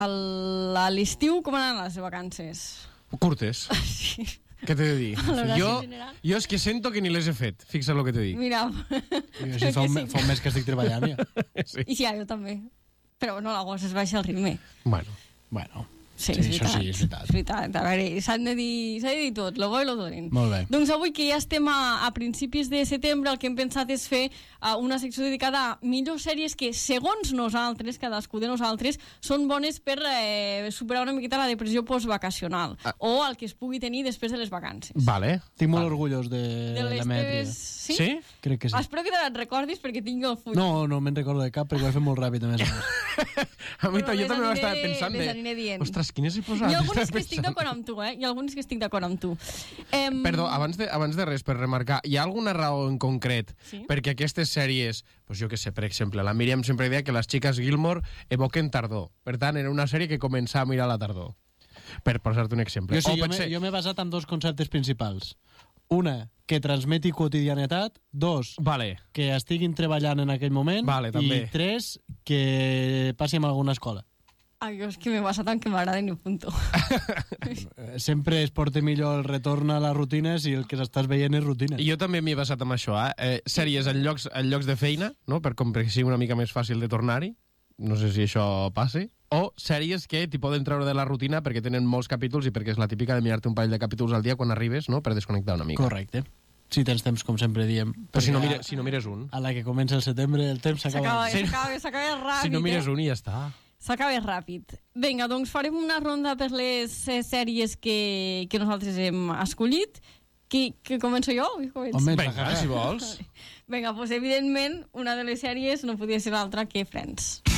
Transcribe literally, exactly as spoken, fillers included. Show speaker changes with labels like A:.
A: El, a l'estiu, com anaven les vacances?
B: Curtes.
A: Sí.
B: Què t'he de dir? Jo, jo és que sento que ni les he fet, fixa't el que t'he dit.
A: Mira.
C: Jo sí, fa, un, sí. fa un mes que estic treballant, ja.
A: Sí. I sí, jo també. Però no, l'agost es baixa el ritme.
B: Bueno.
C: Bueno.
A: Sí,
C: sí,
A: és veritat.
C: això sí, és veritat.
A: És veritat. A veure, s'han de dir, s'ha de dir tot, lo bo i lo dolent.
C: Molt bé.
A: Doncs avui que ja estem a, a principis de setembre, el que hem pensat és fer uh, una secció dedicada a millors sèries que, segons nosaltres, cadascú de nosaltres, són bones per eh, superar una miqueta la depressió postvacacional ah. o el que es pugui tenir després de les vacances.
B: Vale.
C: Estic molt
B: vale.
C: orgullós de,
A: de
C: la meva tria.
A: Sí?
B: Sí?
C: Crec que sí.
A: Espero que te les recordis perquè tinc el full.
C: No, no me'n recordo de cap perquè ho he fet molt ràpid, a més a més.
B: A mi jo també m'estava pensant
A: de...
B: de... Ostres, quines he posat?
A: Hi ha algunes que estic d'acord amb tu, eh? Hi ha algunes que estic d'acord amb tu. Em...
B: Perdó, abans de, abans de res, per remarcar, hi ha alguna raó en concret
A: sí?
B: perquè aquestes sèries, pues jo que sé, per exemple, la Míriam sempre deia que les xiques Gilmore evoquen tardor. Per tant, era una sèrie que començava a mirar a la tardor. Per posar-te un exemple.
C: Jo sí,
B: o
C: jo
B: ser...
C: m'he basat en dos conceptes principals. Una, que transmeti quotidianitat. Dos,
B: vale.
C: que estiguin treballant en aquell moment.
B: Vale, també.
C: I tres, que passi en alguna escola.
A: Ai, és que m'he basat en que m'agrada ni punto.
C: Sempre es porta millor el retorn a la rutina si el que s'estàs veient és rutina.
B: I jo també m'hi he basat en això, eh? eh sèries en llocs, en llocs de feina, no? Per com que sigui una mica més fàcil de tornar-hi. No sé si això passi. O sèries que t'hi poden treure de la rutina perquè tenen molts capítols i perquè és la típica de mirar-te un parell de capítols al dia quan arribes, no? Per desconnectar una mica.
C: Correcte. Si tens temps, com sempre diem.
B: Però si no, mire, si no mires un.
C: A la que comença el setembre, el temps s'acaba.
A: S'acaba, s'acaba ràpid,
B: Si no mires
A: eh?
B: un i ja està.
A: S'acaba ràpid. Vinga, doncs farem una ronda per les eh, sèries que, que nosaltres hem escollit. Que, que començo jo?
C: Home,
B: vinga, si vols.
A: Vinga, doncs evidentment una de les sèries no podia ser l'altra que Friends.